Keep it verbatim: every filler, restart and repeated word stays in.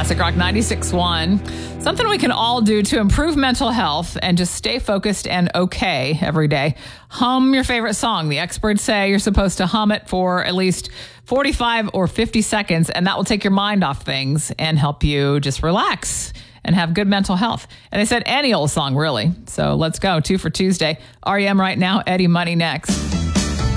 Classic Rock ninety-six point one. Something we can all do to improve mental health and just stay focused and okay every day. Hum your favorite song. The experts say you're supposed to hum it for at least forty-five or fifty seconds, and that will take your mind off things and help you just relax and have good mental health. And they said any old song, really. So let's go. Two for Tuesday. R E M right now. Eddie Money next.